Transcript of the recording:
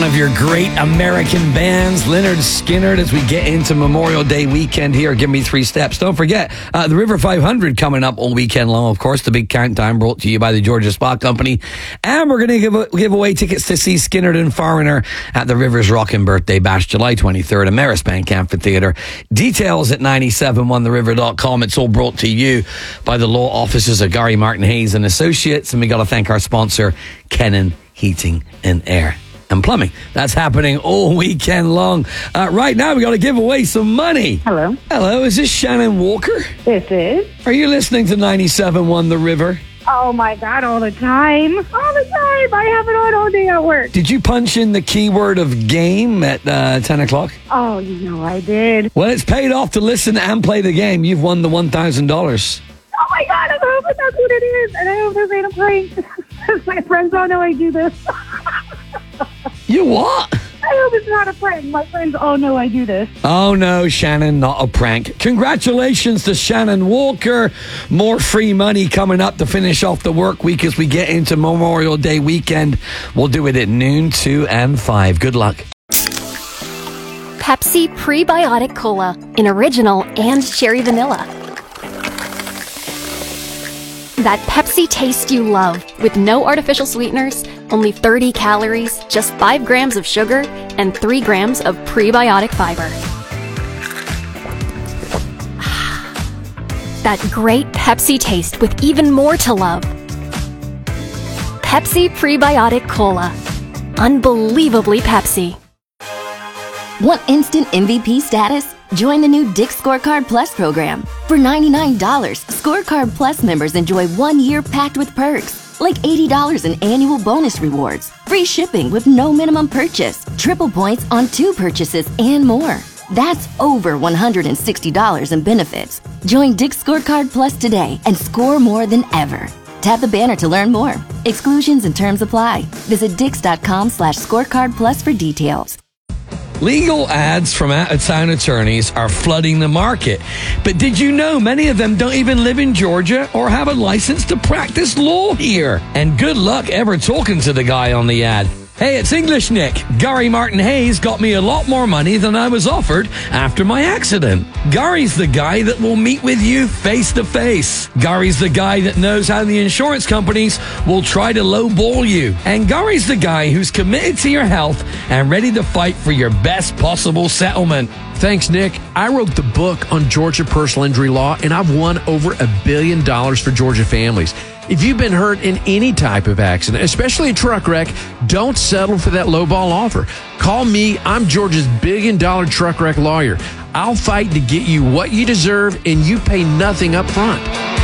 of your great American bands, Lynyrd Skynyrd, as we get into Memorial Day weekend here. Give me 3 steps. Don't forget, the River 500 coming up all weekend long, of course. The big countdown brought to you by the Georgia Spa Company. And we're going to give away tickets to see Skynyrd and Foreigner at the Rivers Rockin' Birthday Bash, July 23rd, Amerisbank Amphitheater. Details at 971theriver.com. It's all brought to you by the law offices of Gary Martin Hayes and Associates. And we got to thank our sponsor, Kennan Heating and Air and Plumbing. That's happening all weekend long. Right now, we got to give away some money. Hello. Hello, is this Shannon Walker? This is. Are you listening to 97.1 The River? Oh my God, all the time. All the time. I have it on all day at work. Did you punch in the keyword of game at 10 o'clock? Oh, you know I did. Well, it's paid off to listen and play the game. You've won the $1,000. Oh my God, I hope that's what it is. And I hope this ain't a prank. My friends all know I do this. You what? I hope it's not a prank. My friends all know I do this. Oh no, Shannon, not a prank. Congratulations to Shannon Walker. More free money coming up to finish off the work week as we get into Memorial Day weekend. We'll do it at noon, 2 and 5. Good luck. Pepsi Prebiotic Cola in original and cherry vanilla. That Pepsi taste you love with no artificial sweeteners, only 30 calories, just 5 grams of sugar, and 3 grams of prebiotic fiber. That great Pepsi taste with even more to love. Pepsi Prebiotic Cola. Unbelievably Pepsi. Want instant MVP status? Join the new Dick's Scorecard Plus program. For $99, Scorecard Plus members enjoy 1 year packed with perks, like $80 in annual bonus rewards, free shipping with no minimum purchase, triple points on 2 purchases, and more. That's over $160 in benefits. Join Dick's Scorecard Plus today and score more than ever. Tap the banner to learn more. Exclusions and terms apply. Visit dix.com/scorecardplus for details. Legal ads from out-of-town attorneys are flooding the market. But did you know many of them don't even live in Georgia or have a license to practice law here? And good luck ever talking to the guy on the ad. Hey, it's English Nick. Gary Martin Hayes got me a lot more money than I was offered after my accident. Gary's the guy that will meet with you face to face. Gary's the guy that knows how the insurance companies will try to lowball you. And Gary's the guy who's committed to your health and ready to fight for your best possible settlement. Thanks, Nick. I wrote the book on Georgia personal injury law, and I've won over $1 billion for Georgia families. If you've been hurt in any type of accident, especially a truck wreck, don't settle for that lowball offer. Call me. I'm Georgia's $1 billion truck wreck lawyer. I'll fight to get you what you deserve, and you pay nothing up front.